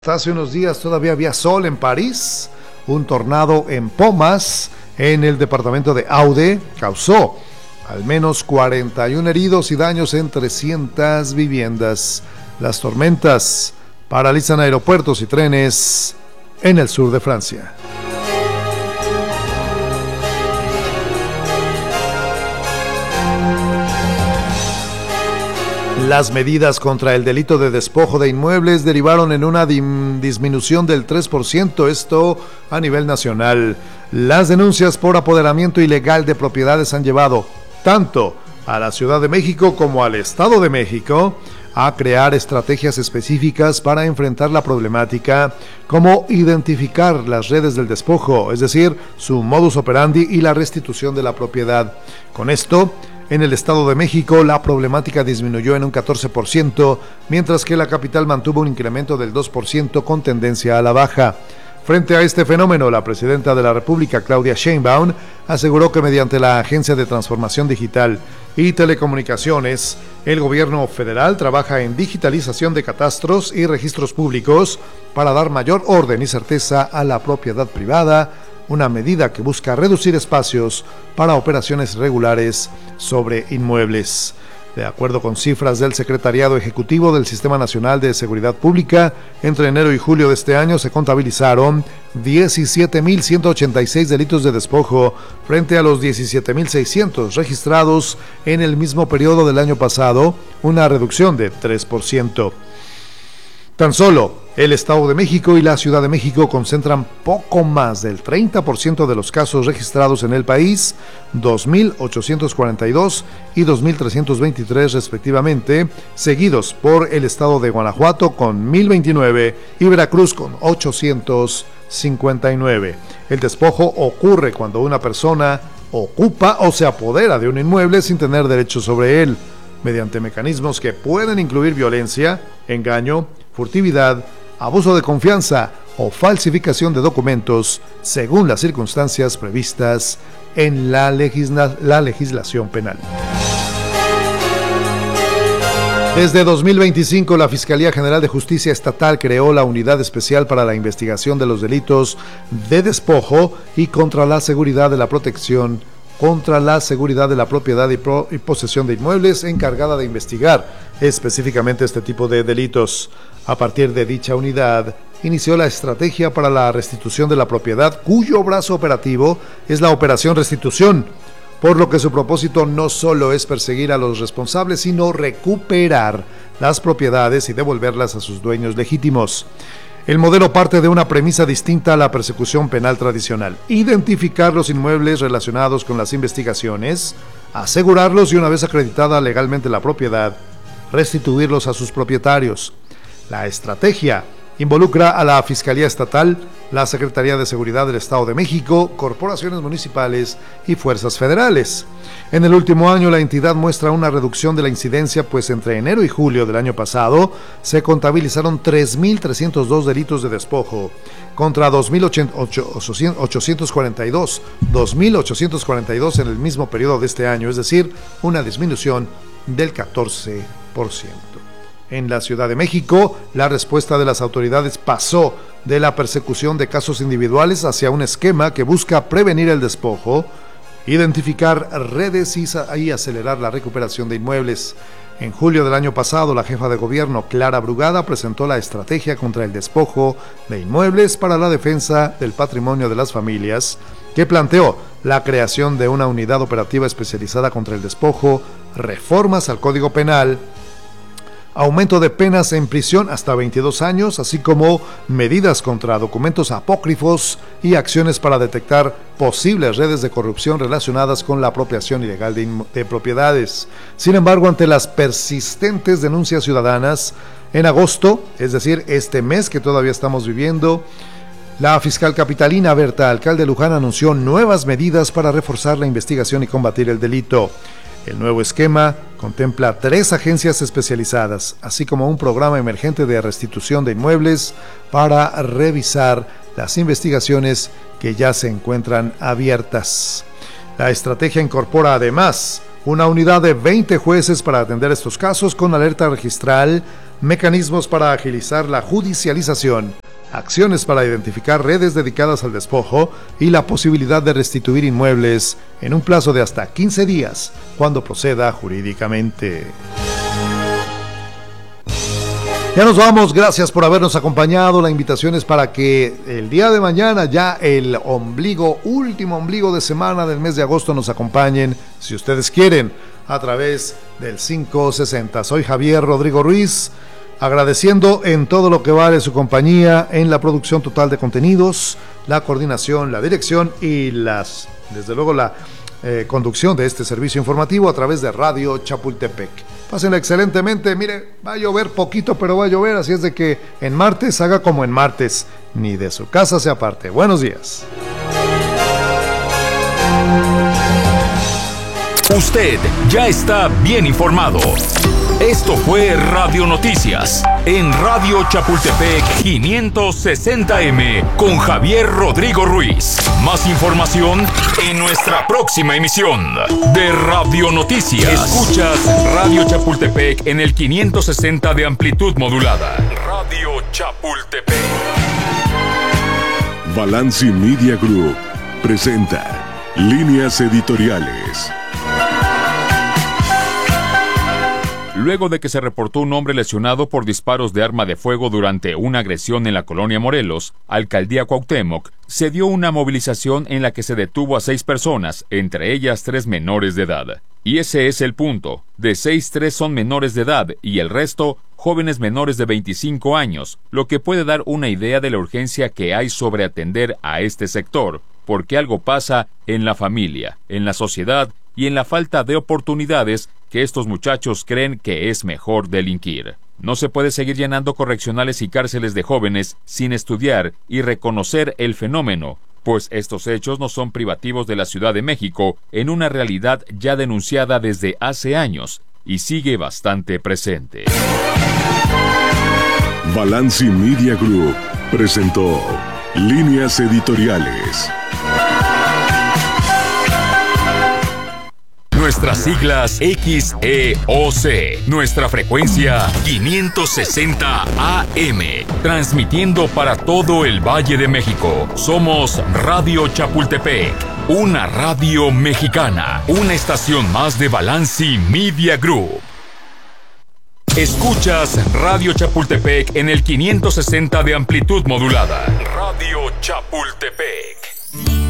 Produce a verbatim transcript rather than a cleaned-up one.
Hace unos días todavía había sol en París. Un tornado en Pomas, en el departamento de Aude, causó al menos cuarenta y uno heridos y daños en trescientas viviendas. Las tormentas paralizan aeropuertos y trenes en el sur de Francia. Las medidas contra el delito de despojo de inmuebles derivaron en una dim- disminución del tres por ciento, esto a nivel nacional. Las denuncias por apoderamiento ilegal de propiedades han llevado tanto a la Ciudad de México como al Estado de México a crear estrategias específicas para enfrentar la problemática, como identificar las redes del despojo, es decir, su modus operandi y la restitución de la propiedad. Con esto, en el Estado de México, la problemática disminuyó en un catorce por ciento, mientras que la capital mantuvo un incremento del dos por ciento con tendencia a la baja. Frente a este fenómeno, la presidenta de la República, Claudia Sheinbaum, aseguró que mediante la Agencia de Transformación Digital y Telecomunicaciones, el gobierno federal trabaja en digitalización de catastros y registros públicos para dar mayor orden y certeza a la propiedad privada, una medida que busca reducir espacios para operaciones regulares sobre inmuebles. De acuerdo con cifras del Secretariado Ejecutivo del Sistema Nacional de Seguridad Pública, entre enero y julio de este año se contabilizaron diecisiete mil ciento ochenta y seis delitos de despojo frente a los diecisiete mil seiscientos registrados en el mismo periodo del año pasado, una reducción de tres por ciento. Tan solo el Estado de México y la Ciudad de México concentran poco más del treinta por ciento de los casos registrados en el país, dos mil ochocientos cuarenta y dos y dos mil trescientos veintitrés respectivamente, seguidos por el Estado de Guanajuato con mil veintinueve y Veracruz con ochocientos cincuenta y nueve. El despojo ocurre cuando una persona ocupa o se apodera de un inmueble sin tener derecho sobre él, mediante mecanismos que pueden incluir violencia, engaño, furtividad, abuso de confianza o falsificación de documentos, según las circunstancias previstas en la, legisla- la legislación penal. Desde dos mil veinticinco, la Fiscalía General de Justicia Estatal creó la Unidad Especial para la Investigación de los Delitos de Despojo y contra la Seguridad de la Protección contra la seguridad de la propiedad y, pro, y posesión de inmuebles, encargada de investigar específicamente este tipo de delitos. A partir de dicha unidad, inició la estrategia para la restitución de la propiedad, cuyo brazo operativo es la Operación Restitución, por lo que su propósito no solo es perseguir a los responsables, sino recuperar las propiedades y devolverlas a sus dueños legítimos. El modelo parte de una premisa distinta a la persecución penal tradicional: identificar los inmuebles relacionados con las investigaciones, asegurarlos y, una vez acreditada legalmente la propiedad, restituirlos a sus propietarios. La estrategia involucra a la Fiscalía Estatal, la Secretaría de Seguridad del Estado de México, corporaciones municipales y fuerzas federales. En el último año, la entidad muestra una reducción de la incidencia, pues entre enero y julio del año pasado se contabilizaron tres mil trescientos dos delitos de despojo contra dos mil ochocientos cuarenta y dos, dos mil ochocientos cuarenta y dos en el mismo periodo de este año, es decir, una disminución del catorce por ciento. En la Ciudad de México, la respuesta de las autoridades pasó de la persecución de casos individuales hacia un esquema que busca prevenir el despojo, identificar redes y acelerar la recuperación de inmuebles. En julio del año pasado, la jefa de gobierno, Clara Brugada, presentó la estrategia contra el despojo de inmuebles para la defensa del patrimonio de las familias, que planteó la creación de una unidad operativa especializada contra el despojo, reformas al Código Penal, aumento de penas en prisión hasta veintidós años, así como medidas contra documentos apócrifos y acciones para detectar posibles redes de corrupción relacionadas con la apropiación ilegal de, de propiedades. Sin embargo, ante las persistentes denuncias ciudadanas, en agosto, es decir, este mes que todavía estamos viviendo, la fiscal capitalina Berta Alcalde Luján anunció nuevas medidas para reforzar la investigación y combatir el delito. El nuevo esquema contempla tres agencias especializadas, así como un programa emergente de restitución de inmuebles para revisar las investigaciones que ya se encuentran abiertas. La estrategia incorpora además una unidad de veinte jueces para atender estos casos con alerta registral, mecanismos para agilizar la judicialización, acciones para identificar redes dedicadas al despojo y la posibilidad de restituir inmuebles en un plazo de hasta quince días, cuando proceda jurídicamente. Ya nos vamos, gracias por habernos acompañado. La invitación es para que el día de mañana, ya el ombligo, último ombligo de semana del mes de agosto, nos acompañen, si ustedes quieren, a través del quinientos sesenta. Soy Javier Rodrigo Ruiz, agradeciendo en todo lo que vale su compañía en la producción total de contenidos, la coordinación, la dirección y las, desde luego la eh, conducción de este servicio informativo a través de Radio Chapultepec. Pásenla excelentemente. Mire, va a llover poquito, pero va a llover, así es de que en martes haga como en martes, ni de su casa se aparte. Buenos días. Usted ya está bien informado. Esto fue Radio Noticias en Radio Chapultepec quinientos sesenta eme con Javier Rodrigo Ruiz. Más información en nuestra próxima emisión de Radio Noticias. Escuchas Radio Chapultepec en el quinientos sesenta de amplitud modulada. Radio Chapultepec. Balanci Media Group presenta Líneas Editoriales. Luego de que se reportó un hombre lesionado por disparos de arma de fuego durante una agresión en la colonia Morelos, Alcaldía Cuauhtémoc, se dio una movilización en la que se detuvo a seis personas, entre ellas tres menores de edad. Y ese es el punto. De seis, tres son menores de edad y el resto, jóvenes menores de veinticinco años, lo que puede dar una idea de la urgencia que hay sobre atender a este sector, porque algo pasa en la familia, en la sociedad y en la falta de oportunidades que estos muchachos creen que es mejor delinquir. No se puede seguir llenando correccionales y cárceles de jóvenes sin estudiar y reconocer el fenómeno, pues estos hechos no son privativos de la Ciudad de México en una realidad ya denunciada desde hace años y sigue bastante presente. Balanci Media Group presentó Líneas Editoriales. Nuestras siglas X E O C, nuestra frecuencia quinientos sesenta A M, transmitiendo para todo el Valle de México. Somos Radio Chapultepec, una radio mexicana, una estación más de Balanci Media Group. Escuchas Radio Chapultepec en el quinientos sesenta de amplitud modulada. Radio Chapultepec.